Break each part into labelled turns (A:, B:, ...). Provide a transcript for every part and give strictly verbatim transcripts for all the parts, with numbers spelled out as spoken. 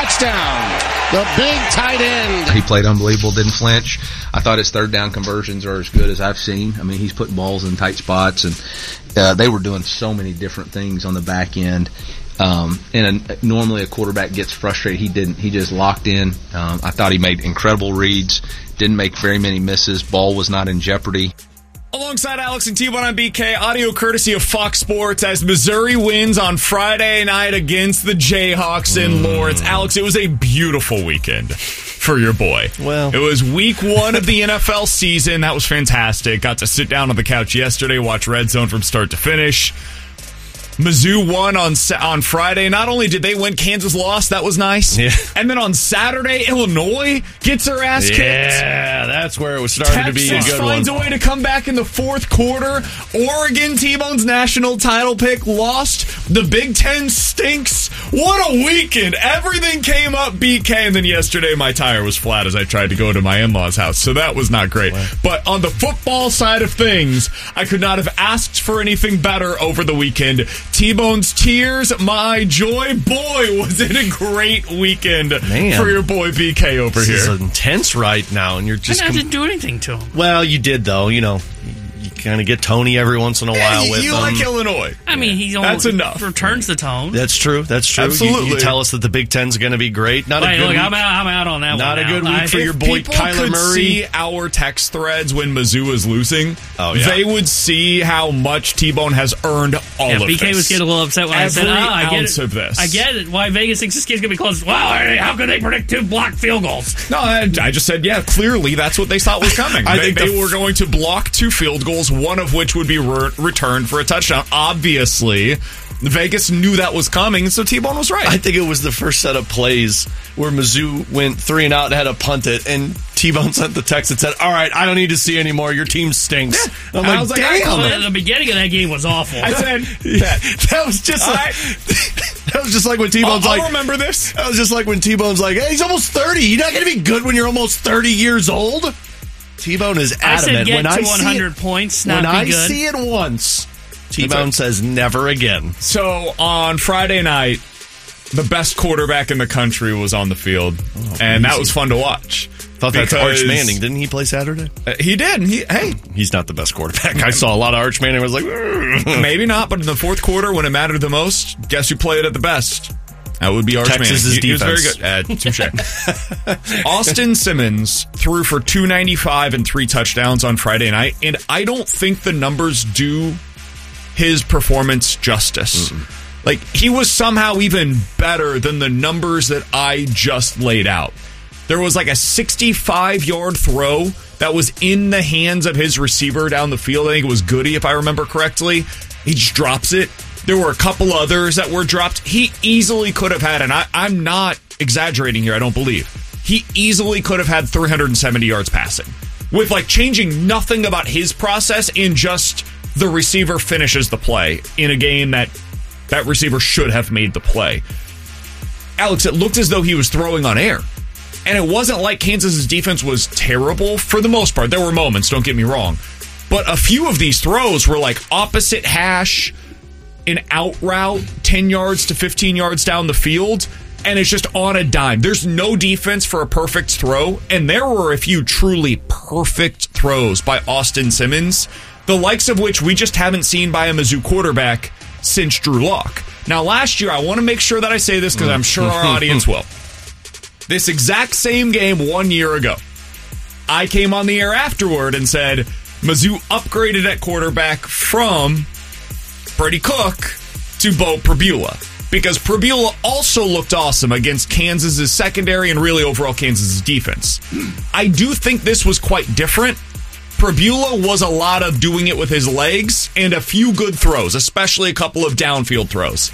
A: touchdown. The big tight end.
B: He played unbelievable, didn't flinch. I thought his third down conversions are as good as I've seen. I mean, he's putting balls in tight spots, and uh, they were doing so many different things on the back end. Um, and a, normally a quarterback gets frustrated. He didn't. He just locked in. Um, I thought he made incredible reads, didn't make very many misses. Ball was not in jeopardy.
C: Alongside Alex and T-Bone on B K, audio courtesy of Fox Sports as Missouri wins on Friday night against the Jayhawks in mm. Lawrence. Alex, it was a beautiful weekend for your boy.
D: Well,
C: it was week one of the N F L season. That was fantastic. Got to sit down on the couch yesterday, watch Red Zone from start to finish. Mizzou won on on Friday. Not only did they win, Kansas lost. That was nice.
D: Yeah.
C: And then on Saturday, Illinois gets their ass
D: yeah,
C: kicked.
D: Yeah, that's where it was starting
C: Texas
D: to be a good
C: finds
D: one.
C: a way to come back in the fourth quarter. Oregon, T-Bone's national title pick, lost. The Big Ten stinks. What a weekend. Everything came up B K. And then yesterday, my tire was flat as I tried to go to my in-laws' house. So that was not great. Wow. But on the football side of things, I could not have asked for anything better over the weekend. T-Bone's tears, my joy. Boy, was it a great weekend
D: Man.
C: for your boy B K over
D: this
C: here.
D: This is intense right now, and you're just...
E: I com- didn't do anything to him.
D: Well, you did, though. You know, you kind of get Tony every once in a
C: yeah,
D: while
C: you,
D: with
C: you
D: him.
C: like Illinois.
E: I mean, he's
C: That's
E: only
C: enough.
E: returns the tone.
D: That's true. That's true.
C: Absolutely.
D: You, you tell us that the Big Ten's going to be great. Not
E: Wait,
D: a good
E: look,
D: week.
E: I'm out, I'm out on that
D: Not
E: one.
D: a good
E: now.
D: week for
E: I,
D: your boy
C: People
D: Kyler
C: could
D: Murray.
C: see our text threads when Mizzou is losing.
D: Oh, yeah.
C: They would see how much T-Bone has earned all
E: yeah,
C: of
E: B K
C: this.
E: was getting a little upset when
C: Every
E: I said, oh, I get
C: ounce
E: it.
C: of this.
E: I get it. Why Vegas thinks this game's going to be close. Wow, how could they predict two blocked field goals?
C: No, I, I just said, yeah, clearly that's what they thought was coming.
D: I
C: they
D: think
C: they
D: the f-
C: were going to block two field goals, one of which would be re- returned for a touchdown. Obviously, Vegas knew that was coming, so T-Bone was right.
D: I think it was the first set of plays where Mizzou went three and out and had to punt it, and T-Bone sent the text that said, all right, I don't need to see anymore. Your team stinks.
C: Yeah.
D: I'm
C: I
D: like,
C: was like,
D: damn.
E: Well, the beginning of that game was awful.
C: I said,
D: that, that was just
C: all
D: like,
C: right.
D: that was just like when T-Bone's
C: I'll, I'll
D: like,
C: remember this.
D: That was just like when T-Bone's like, hey, he's almost thirty. You're not going to be good when you're almost thirty years old. T-Bone is adamant.
E: I said get
D: when
E: to
D: I
E: one hundred
D: see it,
E: points, not
D: when
E: be
D: I
E: good.
D: see it once, T-Bone says never again.
C: So on Friday night, the best quarterback in the country was on the field,
D: oh,
C: and that
D: easy.
C: was fun to watch.
D: Thought that's Arch Manning. Didn't he play Saturday?
C: Uh, he did. He hey,
D: he's not the best quarterback. I saw a lot of Arch Manning. I was like,
C: maybe not, but in the fourth quarter, when it mattered the most, guess who played at the best? That would be Arch
D: Texas's
C: Manning. He, he was very
D: defense.
C: good. Uh, touche. Austin Simmons threw for two ninety-five and three touchdowns on Friday night, and I don't think the numbers do his performance justice. Mm-mm. Like, he was somehow even better than the numbers that I just laid out. There was like a sixty-five-yard throw that was in the hands of his receiver down the field. I think it was Goody, if I remember correctly. He just drops it. There were a couple others that were dropped. He easily could have had, and I, I'm not exaggerating here, I don't believe. He easily could have had three hundred seventy yards passing. With, like, changing nothing about his process in just the receiver finishes the play in a game that that receiver should have made the play. Alex, it looked as though he was throwing on air. And it wasn't like Kansas's defense was terrible for the most part. There were moments, don't get me wrong. But a few of these throws were like opposite hash, an out route, ten yards to fifteen yards down the field, and it's just on a dime. There's no defense for a perfect throw, and there were a few truly perfect throws by Austin Simmons, the likes of which we just haven't seen by a Mizzou quarterback since Drew Lock. Now, last year, I want to make sure that I say this because I'm sure our audience will. This exact same game one year ago, I came on the air afterward and said Mizzou upgraded at quarterback from Brady Cook to Bo Pribula, because Pribula also looked awesome against Kansas's secondary and really overall Kansas's defense. I do think this was quite different. Pribula was a lot of doing it with his legs and a few good throws, especially a couple of downfield throws.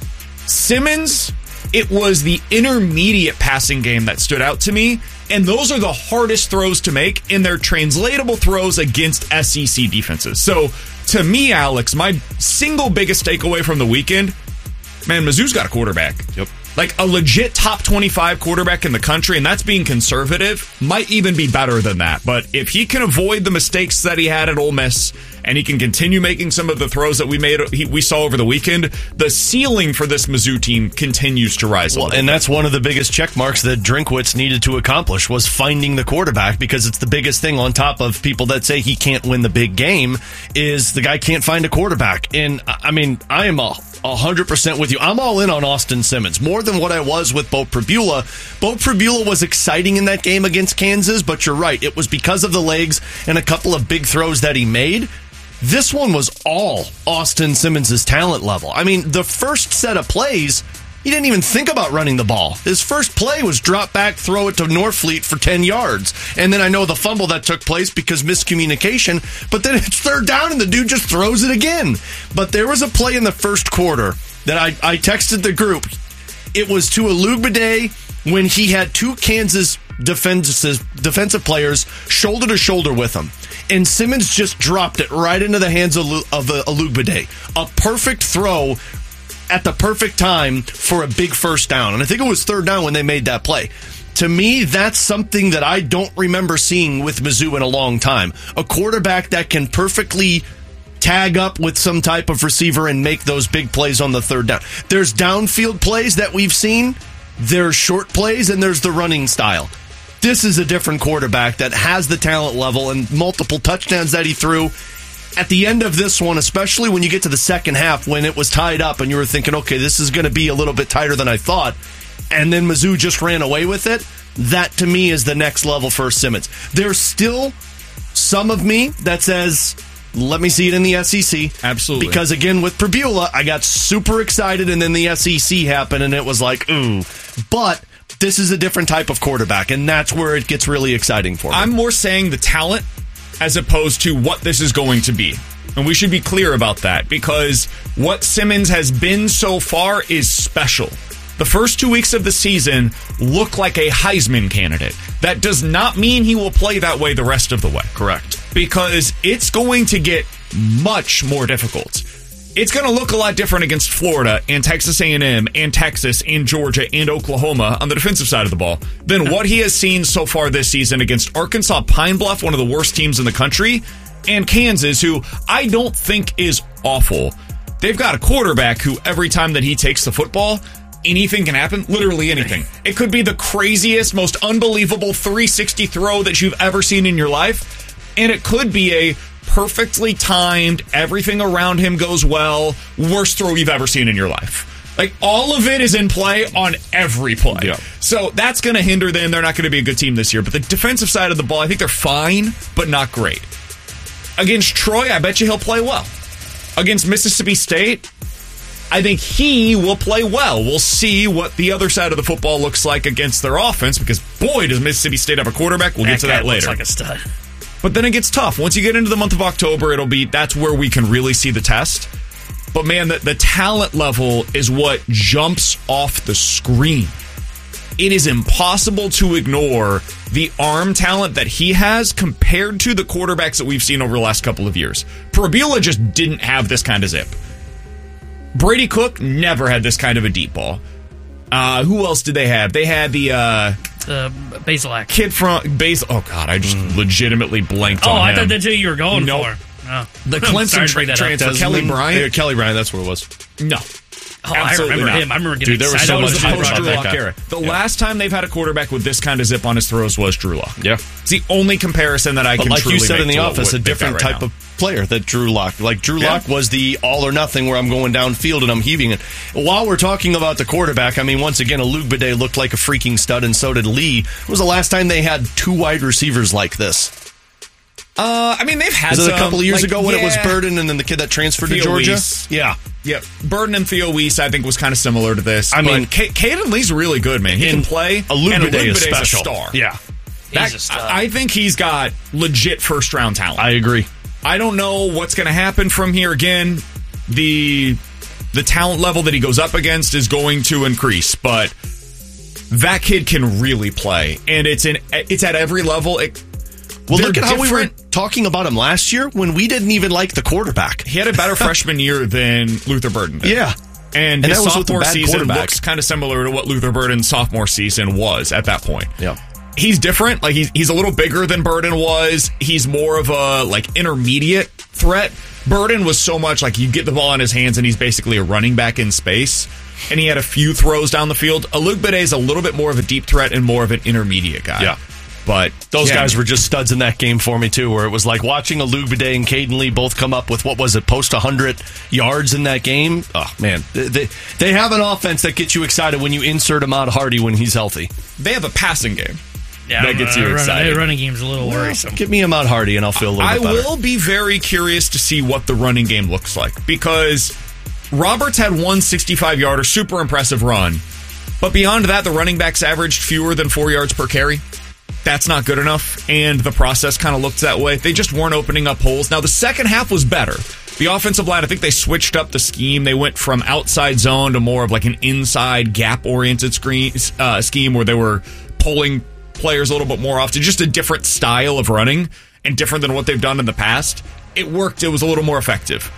C: Simmons, it was the intermediate passing game that stood out to me, and those are the hardest throws to make, and they're translatable throws against S E C defenses. So, to me, Alex, my single biggest takeaway from the weekend, man, Mizzou's got a quarterback.
D: Yep.
C: Like a legit top twenty-five quarterback in the country, and that's being conservative, might even be better than that. But if he can avoid the mistakes that he had at Ole Miss, and he can continue making some of the throws that we made, he, we saw over the weekend, the ceiling for this Mizzou team continues to rise.
D: Well, and that's one of the biggest check marks that Drinkwitz needed to accomplish was finding the quarterback, because it's the biggest thing on top of people that say he can't win the big game is the guy can't find a quarterback. And I mean, I am a one hundred percent with you. I'm all in on Austin Simmons, more than what I was with Bo Pribula. Bo Pribula was exciting in that game against Kansas, but you're right. It was because of the legs and a couple of big throws that he made. This one was all Austin Simmons' talent level. I mean, the first set of plays, he didn't even think about running the ball. His first play was drop back, throw it to Norfleet for ten yards. And then I know the fumble that took place because miscommunication, but then it's third down and the dude just throws it again. But there was a play in the first quarter that I, I texted the group. It was to Olugbade when he had two Kansas defensive, defensive players shoulder to shoulder with him. And Simmons just dropped it right into the hands of, of uh, Olugbade. A perfect throw at the perfect time for a big first down. And I think it was third down when they made that play. To me, that's something that I don't remember seeing with Mizzou in a long time. A quarterback that can perfectly tag up with some type of receiver and make those big plays on the third down. There's downfield plays that we've seen. There's short plays, and there's the running style. This is a different quarterback that has the talent level and multiple touchdowns that he threw. At the end of this one, especially when you get to the second half when it was tied up and you were thinking, okay, this is going to be a little bit tighter than I thought, and then Mizzou just ran away with it, that to me is the next level for Simmons. There's still some of me that says, let me see it in the S E C.
C: Absolutely.
D: Because again, with Pribula, I got super excited and then the S E C happened and it was like, ooh. But this is a different type of quarterback, and that's where it gets really exciting for me.
C: I'm more saying the talent as opposed to what this is going to be. And we should be clear about that, because what Simmons has been so far is special. The first two weeks of the season look like a Heisman candidate. That does not mean he will play that way the rest of the way.
D: Correct.
C: Because it's going to get much more difficult. It's going to look a lot different against Florida and Texas A and M and Texas and Georgia and Oklahoma on the defensive side of the ball than what he has seen so far this season against Arkansas Pine Bluff, one of the worst teams in the country, and Kansas, who I don't think is awful. They've got a quarterback who every time that he takes the football, anything can happen. Literally anything. It could be the craziest, most unbelievable three sixty throw that you've ever seen in your life, and it could be a perfectly timed, everything around him goes well, worst throw you've ever seen in your life. Like, all of it is in play on every play.
D: Yeah.
C: So that's going to hinder them. They're not going to be a good team this year. But the defensive side of the ball, I think they're fine, but not great. Against Troy, I bet you he'll play well. Against Mississippi State, I think he will play well. We'll see what the other side of the football looks like against their offense, because boy, does Mississippi State have a quarterback. We'll
E: that
C: get to
E: guy
C: that later.
E: Looks like a stud.
C: But then it gets tough. Once you get into the month of October, it'll be that's where we can really see the test. But man, the, the talent level is what jumps off the screen. It is impossible to ignore the arm talent that he has compared to the quarterbacks that we've seen over the last couple of years. Pribula just didn't have this kind of zip. Brady Cook never had this kind of a deep ball. Uh, who else did they have? They had the... Uh,
E: Uh, Basilak.
C: Kid from Basil. Oh God, I just mm. legitimately blanked
E: oh,
C: on him.
E: Oh, I thought that's who you were going
C: nope.
E: for. Oh.
C: The Clemson tra- transfer, Kelly Bryant.
D: Yeah, Kelly Bryant, that's what it was.
C: No.
E: Oh, I remember
C: not.
E: him. I remember getting
D: Dude, there was
E: excited.
D: so much
C: That
D: hype
C: was the
D: about
C: post-Drew
D: that
C: Lock
D: guy.
C: era. The
D: Yeah.
C: last time they've had a quarterback with this kind of zip on his throws was Drew Lock.
D: Yeah.
C: It's the only comparison that I
D: but
C: can
D: like
C: truly
D: you said
C: make
D: in the
C: to
D: office,
C: what
D: a different
C: right
D: type
C: now.
D: of player that Drew Lock. Like Drew
C: Yeah.
D: Lock was the all or nothing where I'm going downfield and I'm heaving it. While we're talking about the quarterback, I mean, once again, Olugbade looked like a freaking stud, and so did Lee. When was the last time they had two wide receivers like this?
C: Uh, I mean, they've had
D: Was it
C: some,
D: a couple of years
C: like,
D: ago when
C: yeah.
D: it was Burden and then the kid that transferred
C: Theo
D: to Georgia?
C: Weiss.
D: Yeah.
C: Yep. Burden and Theo Weiss, I think, was kind of similar to this.
D: I mean,
C: K- Caden Lee's really good, man. He can play.
D: Olugbade
C: and
D: is
C: Olugbade
D: special.
C: a star.
D: Yeah.
C: That,
E: He's a stud.
C: I I think he's got legit first-round talent.
D: I agree.
C: I don't know what's going to happen from here. Again, the the talent level that he goes up against is going to increase, but that kid can really play, and it's in it's at every level. It,
D: Well,
C: they're
D: look at how we were
C: different.
D: talking about him last year when we didn't even like the quarterback.
C: He had a better freshman year than Luther Burden did.
D: Yeah.
C: And,
D: And
C: his
D: that was with a
C: sophomore
D: bad
C: season
D: quarterback.
C: looks kind of similar to what Luther Burden's sophomore season was at that point.
D: Yeah.
C: He's different. Like he's he's a little bigger than Burden was. He's more of a like intermediate threat. Burden was so much like you get the ball in his hands and he's basically a running back in space. And he had a few throws down the field. Olugbede is a little bit more of a deep threat and more of an intermediate guy.
D: Yeah.
C: But
D: Those
C: yeah,
D: guys were just studs in that game for me, too, where it was like watching Olugbede and Caden Lee both come up with, what was it, post one hundred yards in that game. Oh, man. They, they have an offense that gets you excited when you insert Ahmad Hardy when he's healthy.
C: they have a passing game.
E: Yeah,
C: that gets you
E: running,
C: excited.
E: Their running game's a little worrisome.
D: Give me Ahmad Hardy and I'll feel a little
C: I
D: bit better.
C: will be very curious to see what the running game looks like because Roberts had one sixty-five-yarder, super impressive run. But beyond that, the running backs averaged fewer than four yards per carry. That's not good enough, and the process kind of looked that way. They just weren't opening up holes. Now, the second half was better. The offensive line, I think they switched up the scheme. They went from outside zone to more of like an inside gap-oriented screen, uh, scheme where they were pulling players a little bit more off to just a different style of running and different than what they've done in the past. It worked. It was a little more effective.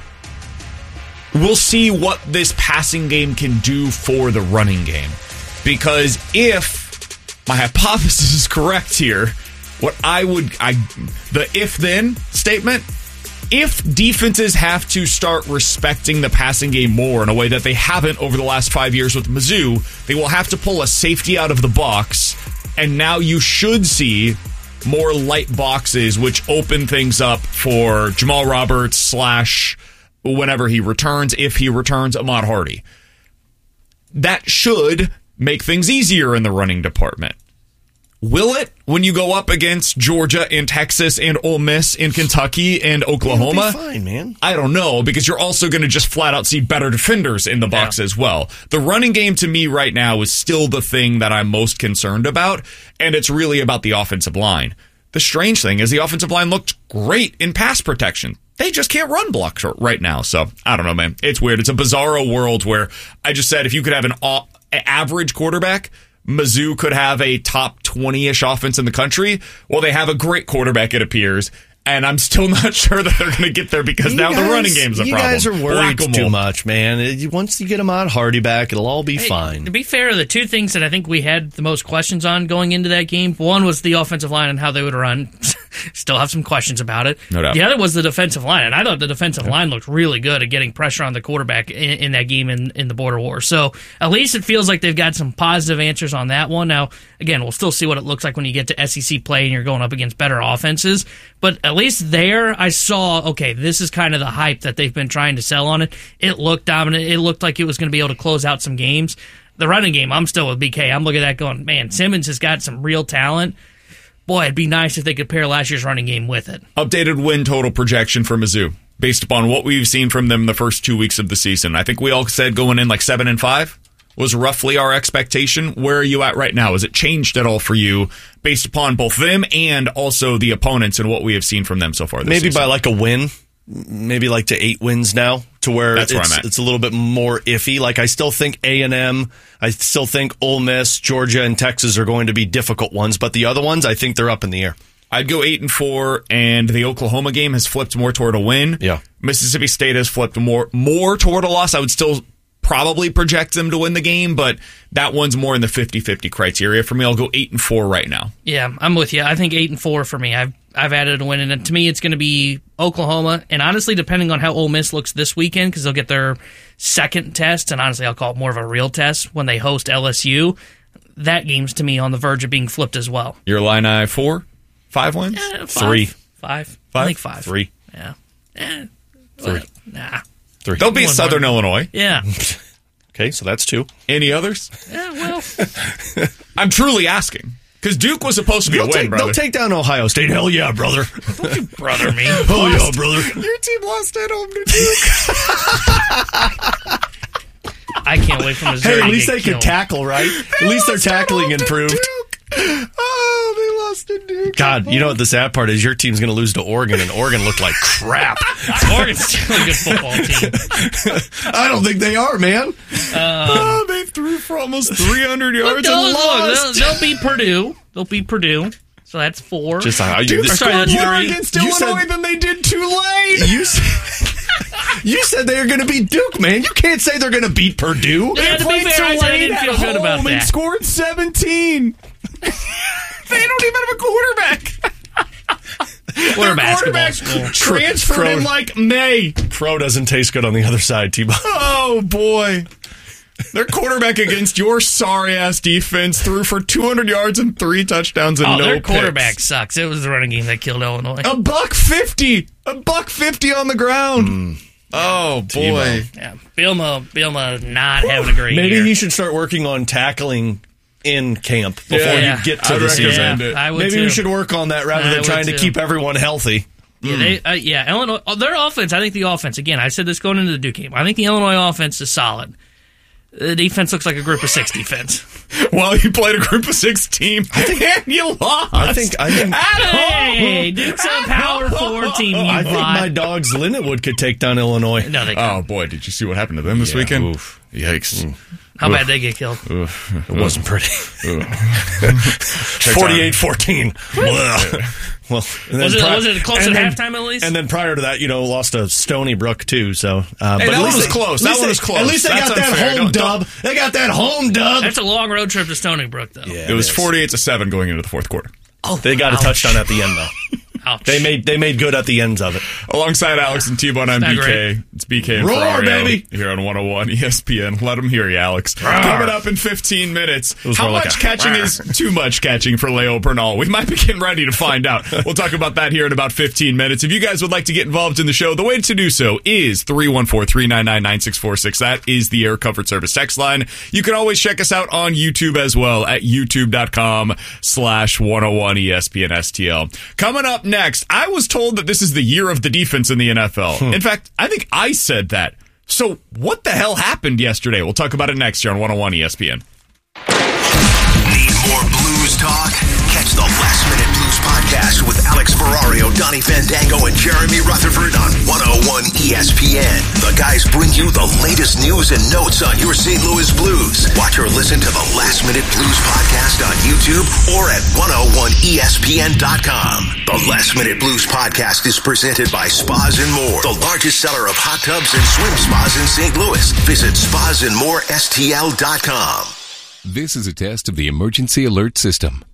C: We'll see what this passing game can do for the running game. Because if my hypothesis is correct here, what I would, I the if-then statement, if defenses have to start respecting the passing game more in a way that they haven't over the last five years with Mizzou, they will have to pull a safety out of the box, and now you should see more light boxes, which open things up for Jamal Roberts slash whenever he returns, if he returns, Ahmad Hardy. That should make things easier in the running department. Will it when you go up against Georgia and Texas and Ole Miss and Kentucky and Oklahoma?
D: It'll be fine, man.
C: I don't know, because you're also going to just flat out see better defenders in the box
E: Yeah.
C: as well. The running game to me right now is still the thing that I'm most concerned about, and it's really about the offensive line. The strange thing is the offensive line looked great in pass protection. They just can't run blocks right now. So, I don't know, man. It's weird. It's a bizarro world where I just said if you could have an a- average quarterback, Mizzou could have a top twenty-ish offense in the country. Well, they have a great quarterback, it appears. And I'm still not sure that they're going to get there because
D: You
C: now
D: guys-
C: the running game's a
D: you
C: problem.
D: You guys are worried
C: Whack-a-mole.
D: too much, man. It- Once you get Ahmad Hardy back, it'll all be
E: Hey,
D: fine.
E: To be fair, the two things that I think we had the most questions on going into that game, one was the offensive line and how they would run. Still have some questions about it.
C: No doubt.
E: The other was the defensive line, and I thought the defensive line looked really good at getting pressure on the quarterback in, in that game in, in the Border War. So at least it feels like they've got some positive answers on that one. Now, again, we'll still see what it looks like when you get to S E C play and you're going up against better offenses. But at least there, I saw, okay, this is kind of the hype that they've been trying to sell on it. It looked dominant. It looked like it was going to be able to close out some games. The running game, I'm still with B K. I'm looking at that going, man, Simmons has got some real talent. Boy, it'd be nice if they could pair last year's running game with it.
C: Updated win total projection for Mizzou based upon what we've seen from them the first two weeks of the season. I think we all said going in like seven and five was roughly our expectation. Where are you at right now? Has it changed at all for you based upon both them and also the opponents and what we have seen from them so far this
D: Maybe
C: season?
D: by like a win, maybe like to eight wins now, to where
C: That's
D: it's,
C: where I'm at.
D: it's a little bit more iffy. Like I still think A and M, I still think Ole Miss, Georgia, and Texas are going to be difficult ones, but the other ones, I think they're up in the air.
C: I'd go eight and four, and the Oklahoma game has flipped more toward a win.
D: Yeah.
C: Mississippi State has flipped more more toward a loss. I would still probably project them to win the game, but that one's more in the fifty-fifty criteria. For me, I'll go eight and four right now.
E: Yeah, I'm with you. I think eight and four for me. I've I've added a win, and to me, it's going to be Oklahoma. And honestly, depending on how Ole Miss looks this weekend, because they'll get their second test, and honestly, I'll call it more of a real test when they host L S U. That game's to me on the verge of being flipped as well.
C: Your Illini four, five wins,
E: Eh, five,
D: Three.
E: Five.
C: Five?
E: I think five.
D: Three.
E: Yeah. Eh,
D: Three.
E: well, nah.
D: Three.
C: They'll beat
E: One
C: Southern
E: more.
C: Illinois.
E: Yeah.
D: Okay, so that's two.
C: Any others?
E: Yeah. Well.
C: I'm truly asking. Because Duke was supposed to be
D: They'll
C: a win,
D: take,
C: brother.
D: they'll take down Ohio State. Hell yeah, brother.
E: brother me.
D: Hell yeah, brother.
C: Your team lost at home to Duke.
E: I can't wait for Missouri
D: Hey, at
E: to
D: least
E: get
D: they can
E: killed.
D: tackle, right? At least their tackling improved.
C: Oh, they lost to Duke.
D: God, you know what the sad part is? Your team's going to lose to Oregon, and Oregon looked like crap.
E: Oregon's still a good football team.
D: I don't think they are, man.
C: Oh, they threw for almost three hundred yards
E: Look,
C: and
E: they'll,
C: lost.
E: they'll, they'll beat Purdue. They'll beat Purdue. So that's four.
D: Just how you
C: Duke
E: Or sorry,
C: scored
E: that's
C: more
E: three.
C: against
D: You
C: Illinois
D: said-
C: than they did Tulane.
D: You, s- You said they were going to beat Duke, man. You can't say they're going to beat Purdue.
E: Yeah, to be
C: played
E: fair, I said I didn't
C: Tulane
E: feel
C: at
E: good about
C: home and
E: that.
C: scored seventeen. They don't even have a quarterback.
E: We're a
C: Their
E: basketball
C: quarterback
E: school.
C: transferred
D: Crow-
C: in like May.
D: Crow doesn't taste good on the other side, T-Bone.
C: Oh, boy. Their quarterback against your sorry-ass defense threw for two hundred yards and three touchdowns and
E: Oh,
C: no
E: their
C: picks.
E: quarterback sucks. It was the running game that killed Illinois.
C: A buck fifty. A buck fifty on the ground.
D: Mm.
C: Oh, boy.
D: T-Bone.
E: Yeah, Bilma, Bilma not having a great
D: Maybe
E: year.
D: he should start working on tackling in camp before
C: Yeah.
D: you get to
C: I'd
D: the season.
C: recommend
E: yeah,
C: it.
E: I would
D: Maybe
E: too.
D: we should work on that rather
E: I
D: than
E: would
D: trying to
E: too.
D: keep everyone healthy.
E: Yeah, they, uh, yeah, Illinois. Oh, their offense. I think the offense. Again, I said this going into the Duke game. I think the Illinois offense is solid. The defense looks like a group of six defense.
C: Well, you played a group of six team and you lost.
D: I think I think
C: At home.
E: Hey, Duke's a power four team. You
D: I think
E: bot.
D: my dogs Lindenwood could take down Illinois.
E: No, they
C: Oh,
E: can't.
C: boy. Did you see what happened to them this
D: Yeah,
C: weekend?
D: oof.
C: Yikes.
E: How bad they get killed?
D: It wasn't pretty. forty-eight fourteen. Well, and then
E: Was it,
D: pri-
E: was it close
D: and
E: at
D: then-
E: halftime at least?
D: And then prior to that, you know, lost to Stony Brook too. So, uh,
C: Hey,
D: but
C: that
D: at
C: one
D: least
C: was
D: they-
C: close.
D: at
C: That
D: least
C: one
D: they-
C: was close.
D: At least they
C: That's
D: got that
C: unfair.
D: home
C: Don't-
D: dub. They got that home dub.
E: That's a long road trip to Stony Brook, though.
D: Yeah,
C: It was
D: is.
C: forty-eight to seven going into the fourth quarter.
E: Oh,
D: They got a
E: ouch.
D: touchdown at the end though.
E: Ouch.
D: They made they made good at the ends of it.
C: Alongside Alex and T-Bone, I'm
E: Not
C: B K.
E: great.
C: It's B K and
D: Roar,
C: Ferrario
D: baby.
C: here on one oh one E S P N. Let them hear you, Alex. Coming up in fifteen minutes.
D: was
C: How
D: more like
C: much
D: a
C: catching
D: roar.
C: is too much catching for Leo Bernal? We might be getting ready to find out. We'll talk about that here in about fifteen minutes. If you guys would like to get involved in the show, the way to do so is three one four, three nine nine, nine six four six. That is the Air Comfort Service text line. You can always check us out on YouTube as well at youtube.com slash 101ESPNSTL. Coming up next, I was told that this is the year of the defense in the N F L. In fact, I think I said that. So what the hell happened yesterday? We'll talk about it next year on one oh one E S P N.
F: Need more blues talk? Catch the Last Minute Blues podcast with Alex Ferrario, Donnie Fandango, and Jeremy Rutherford on one oh one E S P N. The guys bring you the latest news and notes on your Saint Louis Blues. Watch or listen to the Last Minute Blues podcast on YouTube or at one oh one E S P N dot com. The Last Minute Blues podcast is presented by Spas and More, the largest seller of hot tubs and swim spas in Saint Louis. Visit spas and more S T L dot com.
G: This is a test of the emergency alert system.